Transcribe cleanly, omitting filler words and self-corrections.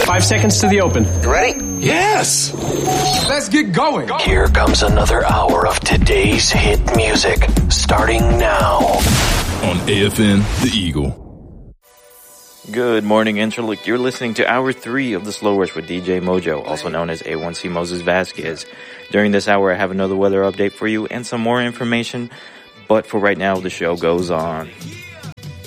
5 seconds to the open. You ready? Yes! Let's get going. Here comes another hour of today's hit music, starting now. On AFN, The Eagle. Good morning, Interlook. You're listening to Hour 3 of The Slow Rush with DJ Mojo, also known as A1C Moses Vasquez. During this hour, I have another weather update for you and some more information. But for right now, the show goes on.